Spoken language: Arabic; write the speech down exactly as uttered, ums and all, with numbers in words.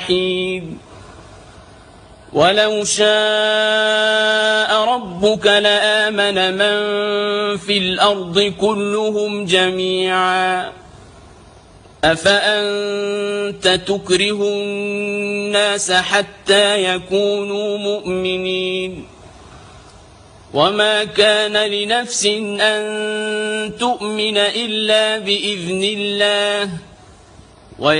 الجحيم ولو شاء ربك لآمن من في الأرض كلهم جميعا أفأنت تكره الناس حتى يكونوا مؤمنين وما كان لنفس أن تؤمن إلا بإذن الله